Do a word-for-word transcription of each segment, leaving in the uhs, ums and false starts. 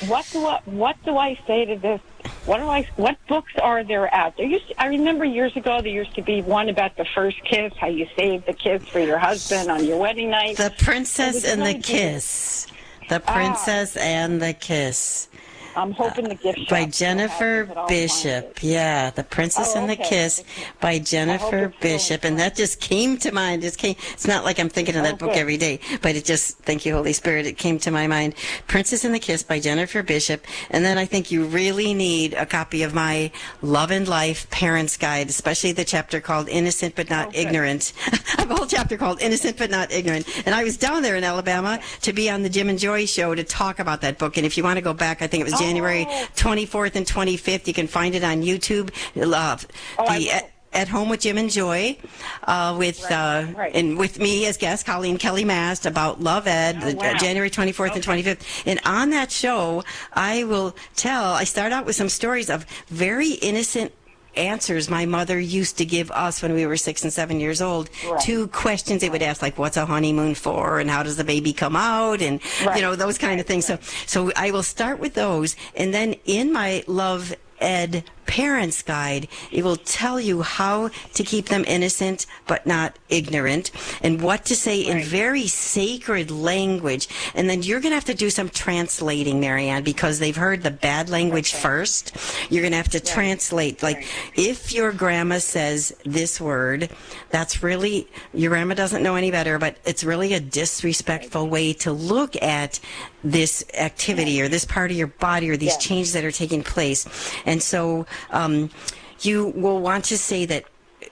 what do I, what do I say to this? What do I? What books are there out there? Used to, I remember years ago there used to be one about the first kiss, how you save the kiss for your husband on your wedding night. The Princess and the Kiss. The Princess ah. and the Kiss. I'm hoping the gift shop by Jennifer Bishop. Yeah, The Princess oh, and the okay. Kiss by Jennifer Bishop. And that just came to mind. Just came. It's not like I'm thinking of that oh, book good. every day, but it just, thank you, Holy Spirit, it came to my mind. Princess and the Kiss by Jennifer Bishop. And then I think you really need a copy of my Love and Life Parents Guide, especially the chapter called Innocent but Not oh, Ignorant. I have a whole chapter called Innocent but Not Ignorant. And I was down there in Alabama to be on the Jim and Joy show to talk about that book. And if you want to go back, I think it was oh. January twenty-fourth and twenty-fifth. You can find it on YouTube. Love oh, the at, at Home with Jim and Joy, uh, with right, uh, right. and with me as guest, Colleen Kelly Mast, about Love Ed, oh, the, wow. uh, January twenty-fourth okay. and twenty-fifth. And on that show, I will tell. I start out with some stories of very innocent answers my mother used to give us when we were six and seven years old right. to questions they would ask, like what's a honeymoon for and how does the baby come out, and right. you know, those kind of things. Right. So so I will start with those, and then in my Love Ed Parents Guide, it will tell you how to keep them innocent but not ignorant, and what to say right. in very sacred language. And then you're going to have to do some translating, Marianne, because they've heard the bad language okay. first. You're going to have to right. translate. Like, right. if your grandma says this word, that's really, your grandma doesn't know any better, but it's really a disrespectful right. way to look at this activity or this part of your body or these yeah. changes that are taking place. And so um, you will want to say that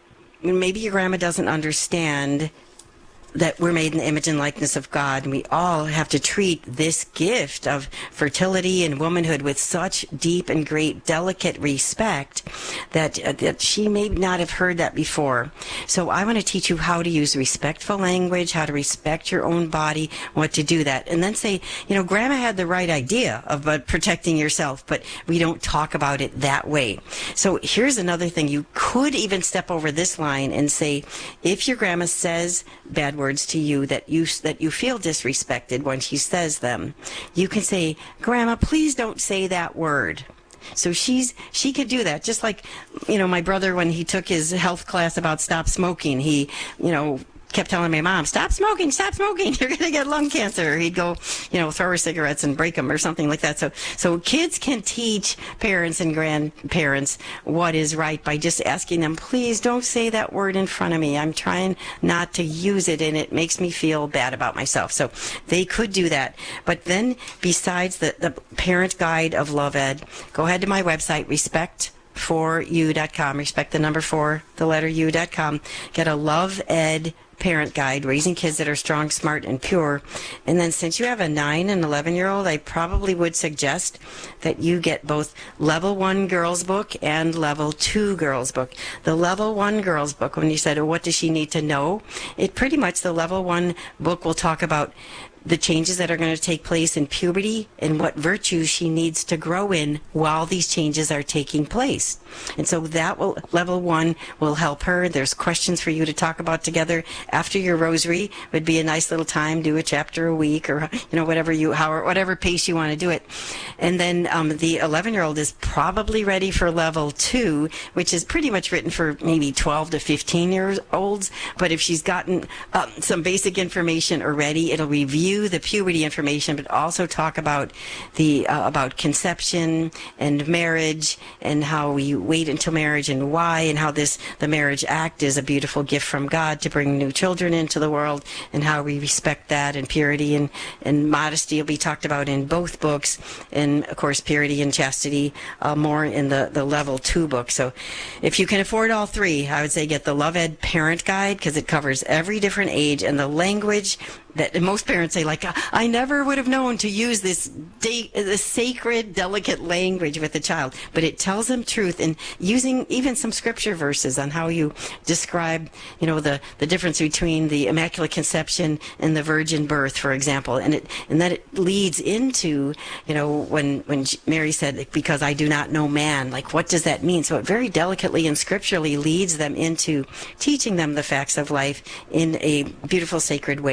maybe your grandma doesn't understand that we're made in the image and likeness of God, and we all have to treat this gift of fertility and womanhood with such deep and great delicate respect that uh, that she may not have heard that before. So I want to teach you how to use respectful language, how to respect your own body, what to do that. And then say, you know, Grandma had the right idea of uh, protecting yourself, but we don't talk about it that way. So here's another thing. You could even step over this line and say, if your grandma says bad words, words to you that you that you feel disrespected when she says them, you can say, Grandma, please don't say that word. So she's she could do that. Just like, you know, my brother, when he took his health class about stop smoking, he, you know, kept telling my mom, stop smoking, stop smoking, you're going to get lung cancer. He'd go, you know, throw her cigarettes and break them or something like that. So so kids can teach parents and grandparents what is right by just asking them, please don't say that word in front of me. I'm trying not to use it, and it makes me feel bad about myself. So they could do that. But then besides the, the parent guide of Love Ed, go ahead to my website, respect for you dot com, respect the number four, the letter u dot com. Get a Love Ed Parent Guide, Raising Kids That Are Strong, Smart, and Pure. And then since you have a nine and eleven year old, I probably would suggest that you get both level one girls book and level two girls book. The level one girls book, when you said, oh, what does she need to know? It pretty much, the level one book will talk about the changes that are going to take place in puberty and what virtues she needs to grow in while these changes are taking place. And so that will, level one will help her. There's questions for you to talk about together after your rosary. Would be a nice little time, do a chapter a week, or, you know, whatever you, how, whatever pace you want to do it. And then um, the eleven year old is probably ready for level two, which is pretty much written for maybe twelve to fifteen year olds. But if she's gotten um, some basic information already, it'll review the puberty information, but also talk about the uh, about conception and marriage, and how we wait until marriage and why, and how this the Marriage Act is a beautiful gift from God to bring new children into the world, and how we respect that, and purity and, and modesty will be talked about in both books, and of course purity and chastity uh, more in the, the level two book. So if you can afford all three, I would say get the Love Ed Parent Guide, because it covers every different age, and the language that most parents say, like, I never would have known to use this de- this sacred, delicate language with a child. But it tells them truth, and using even some scripture verses on how you describe, you know, the, the difference between the Immaculate Conception and the virgin birth, for example. And it and that it leads into, you know, when, when Mary said, because I do not know man, like, what does that mean? So it very delicately and scripturally leads them into teaching them the facts of life in a beautiful, sacred way. So that's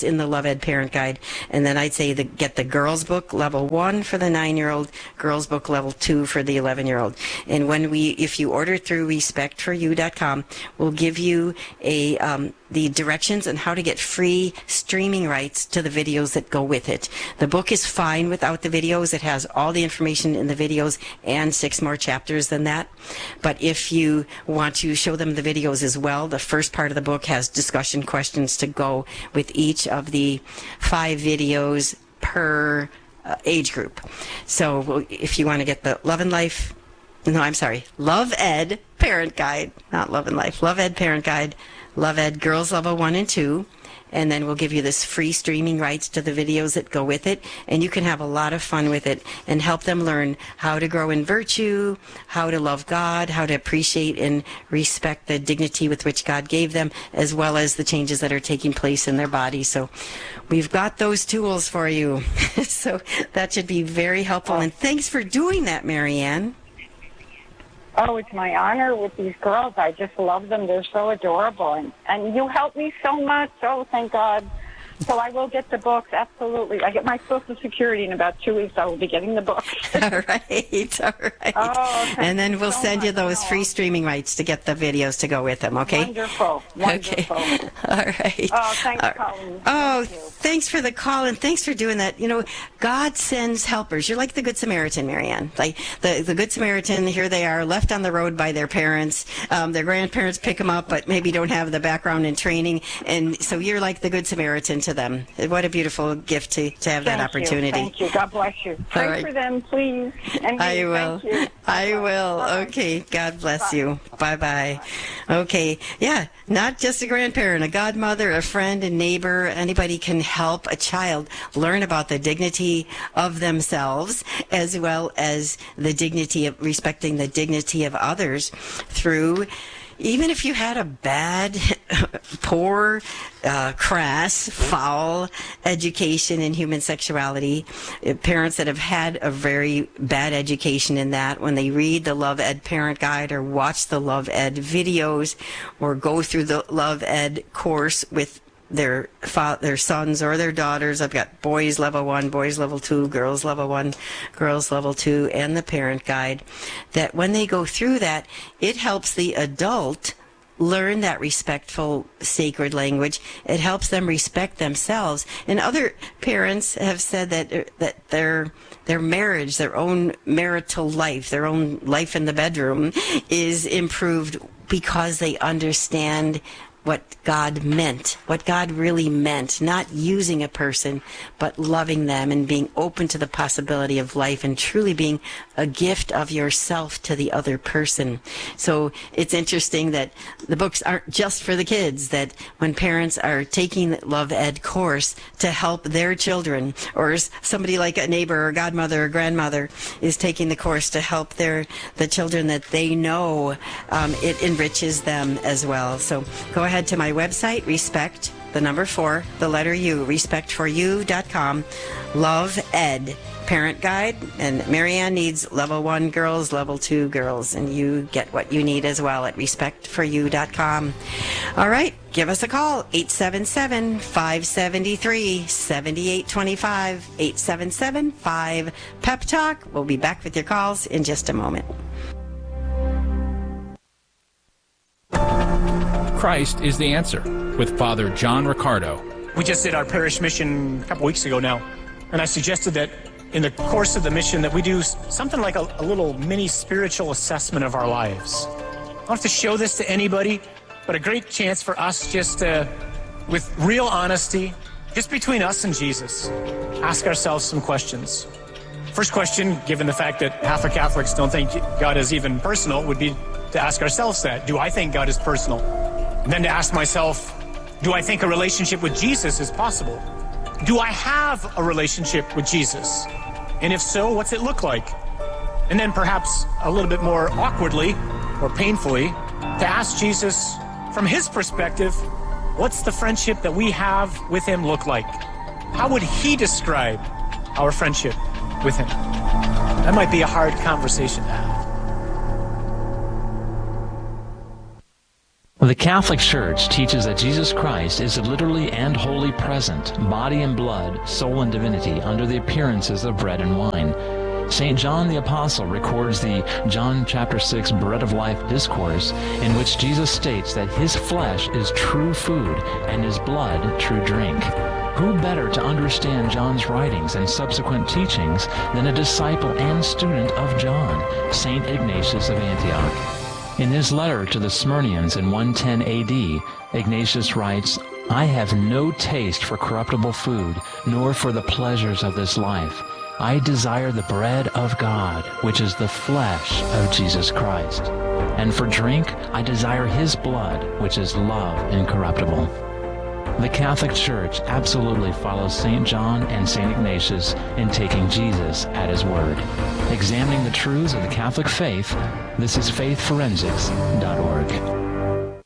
That's in the Love Ed Parent Guide. And then I'd say the, get the girls book level one for the nine-year-old, girls book level two for the eleven-year-old. And when we, if you order through respect for you dot com, we'll give you a um, the directions on how to get free streaming rights to the videos that go with it. The book is fine without the videos. It has all the information in the videos and six more chapters than that. But if you want to show them the videos as well, the first part of the book has discussion questions to go with each of the five videos per uh, age group. So if you want to get the Love and Life, no, I'm sorry, Love Ed Parent Guide, not Love and Life, Love Ed Parent Guide, Love Ed Girls Level one and two, and then we'll give you this free streaming rights to the videos that go with it, and you can have a lot of fun with it and help them learn how to grow in virtue, how to love God, how to appreciate and respect the dignity with which God gave them, as well as the changes that are taking place in their body. So we've got those tools for you. So that should be very helpful, and thanks for doing that, Marianne. Oh, it's my honor with these girls. I just love them. They're so adorable. And, and you help me so much. Oh, thank God. So I will get the books, absolutely. I get my Social Security in about two weeks. I will be getting the books. All right, all right. Oh, and then we'll so send much. you those No. free streaming rights to get the videos to go with them, okay? Wonderful, wonderful. Okay, all right. Oh, thanks, Uh, Colleen. Oh, Thank you. thanks for the call, and thanks for doing that. You know, God sends helpers. You're like the Good Samaritan, Marianne. Like the, the Good Samaritan, here they are, left on the road by their parents. Um, their grandparents pick them up, but maybe don't have the background and training. And so you're like the Good Samaritan to them. What a beautiful gift to, to have that Thank opportunity. You, thank you. God bless you. Pray right. for them, please. And I me. will. Thank you. I will. Bye-bye. Okay. God bless Bye. you. Bye-bye. Okay. Yeah. Not just a grandparent, a godmother, a friend, a neighbor. Anybody can help a child learn about the dignity of themselves, as well as the dignity of respecting the dignity of others through, even if you had a bad, poor, uh, crass, foul education in human sexuality, uh, parents that have had a very bad education in that, when they read the Love Ed Parent Guide or watch the Love Ed videos or go through the Love Ed course with their fa- their sons or their daughters. I've got boys level one, boys level two, girls level one, girls level two, and the parent guide. That when they go through that, it helps the adult learn that respectful, sacred language. It helps them respect themselves. And other parents have said that that their their marriage, their own marital life, their own life in the bedroom is improved because they understand what God meant, what God really meant, not using a person, but loving them and being open to the possibility of life and truly being a gift of yourself to the other person. So it's interesting that the books aren't just for the kids, that when parents are taking the Love Ed course to help their children, or somebody like a neighbor or godmother or grandmother is taking the course to help their the children that they know, um, it enriches them as well. So go ahead to my website, Respect, the number four, the letter U, respect for you dot com, Love Ed Parent Guide, and Marianne needs level one girls, level two girls, and you get what you need as well at respect for you dot com. All right, give us a call, eight seven seven, five seven three, seven eight two five, eight seven seven, five, Pep Talk. We'll be back with your calls in just a moment. Christ is the answer with Father John Riccardo. We just did our parish mission a couple weeks ago now, and I suggested that in the course of the mission that we do something like a, a little mini spiritual assessment of our lives. I don't have to show this to anybody, but a great chance for us just to, with real honesty, just between us and Jesus, ask ourselves some questions. First question, given the fact that half of Catholics don't think God is even personal, would be to ask ourselves that. Do I think God is personal? And then to ask myself, do I think a relationship with Jesus is possible? Do I have a relationship with Jesus? And if so, what's it look like? And then perhaps a little bit more awkwardly or painfully, to ask Jesus from his perspective, what's the friendship that we have with him look like? How would he describe our friendship with him? That might be a hard conversation to have. The Catholic Church teaches that Jesus Christ is literally and wholly present, body and blood, soul and divinity, under the appearances of bread and wine. Saint John the Apostle records the John chapter six Bread of Life discourse, in which Jesus states that his flesh is true food and his blood true drink. Who better to understand John's writings and subsequent teachings than a disciple and student of John, Saint Ignatius of Antioch? In his letter to the Smyrnians in one ten A D, Ignatius writes, "I have no taste for corruptible food, nor for the pleasures of this life. I desire the bread of God, which is the flesh of Jesus Christ. And for drink, I desire his blood, which is love incorruptible." The Catholic Church absolutely follows Saint John and Saint Ignatius in taking Jesus at his word. Examining the truths of the Catholic faith, this is faith forensics dot org.